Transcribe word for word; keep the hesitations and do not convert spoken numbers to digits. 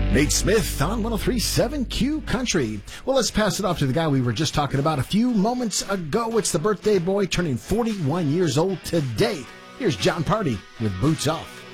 Nate Smith on one oh three point seven Q Country. Well, let's pass it off to the guy we were just talking about a few moments ago. It's the birthday boy turning forty-one years old today. Here's John Party with Boots Off.